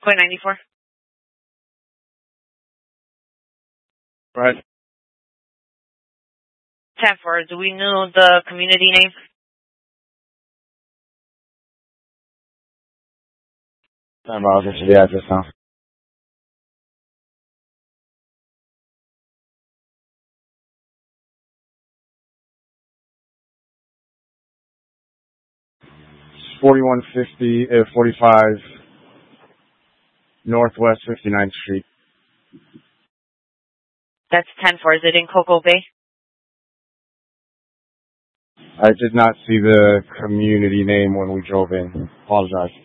Quit 94. Right. 10-4. Do we know the community name? I'll get you the address now. It's 45 Northwest 59th Street. That's 10-4. Is it in Cocoa Bay? I did not see the community name when we drove in. Apologize.